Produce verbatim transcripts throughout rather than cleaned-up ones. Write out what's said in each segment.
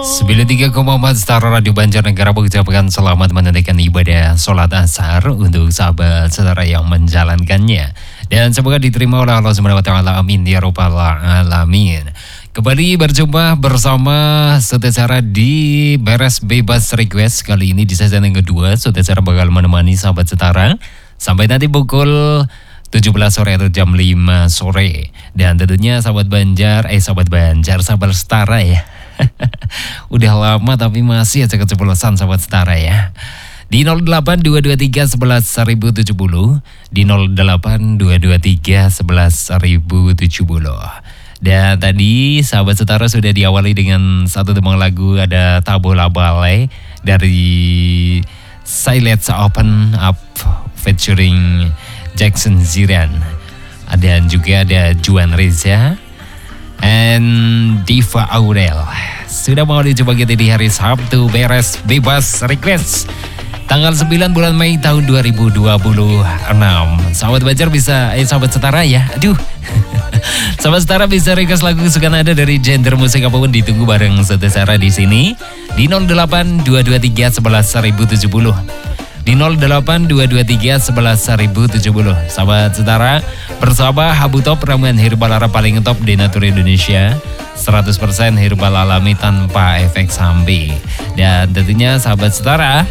sembilan puluh tiga koma empat Star Radio Banjarnegara mengucapkan selamat menunaikan ibadah sholat asar untuk sahabat saudara yang menjalankannya. Dan semoga diterima oleh Allah Subhanahu wa taala. Amin ya rabbal alamin. Kembali berjumpa bersama saudara di Beres Bebas Request. Kali ini di season yang kedua, saudara bakal menemani sahabat setara sampai nanti pukul tujuh belas sore atau jam lima sore. Dan tentunya sahabat Banjar, eh sahabat Banjar, sahabat setara ya. Udah lama tapi masih aja keceplosan sahabat setara ya. Di nol delapan dua dua tiga sebelas seribu tujuh puluh, di nol delapan dua dua tiga sebelas seribu tujuh puluh. Dan tadi sahabat setara sudah diawali dengan satu tembang lagu, ada Tabola Balai dari Silence Open Up featuring Jackson Ziran. Dan juga ada Juan Reza and Diva Aurel. Sudah mau dicoba kita di hari Sabtu Beres Bebas Request tanggal sembilan bulan Mei tahun dua ribu dua puluh enam. Sahabat Banjar bisa, eh sahabat setara ya, aduh. Sahabat setara bisa request lagu kesukaan ada dari genre musik apapun, ditunggu bareng saudara di sini di nol delapan dua dua tiga sebelas seribu tujuh puluh. Di nol delapan dua dua tiga sebelas seribu tujuh puluh. Sahabat setara, bersama Habu Top, ramuan herbal Arab paling top di Natur Indonesia, seratus persen herbal alami tanpa efek samping. Dan tentunya sahabat setara,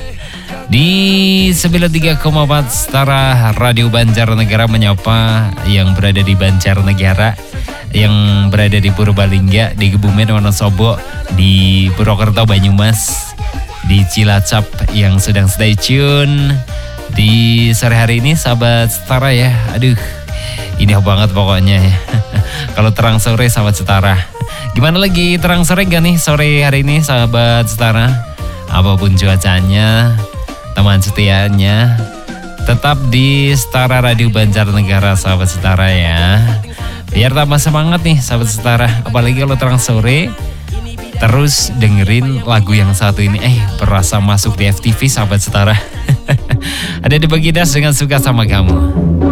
di sembilan puluh tiga koma empat Setara Radio Banjarnegara menyapa yang berada di Banjarnegara, yang berada di Purbalingga, di Kebumen, Wonosobo, di Purwokerto, Banyumas, di Cilacap yang sedang stay tune di sore hari ini sahabat setara ya. Aduh, ini banget pokoknya ya. Kalau terang sore sahabat setara, gimana lagi terang sore gak nih sore hari ini sahabat setara? Apapun cuacanya, teman setianya, tetap di Setara Radio Banjarnegara sahabat setara ya. Biar tambah semangat nih sahabat setara, apalagi kalau terang sore. Terus dengerin lagu yang satu ini, eh berasa masuk di F T V sahabat setara. Ada di Bagidas dengan Suka Sama Kamu.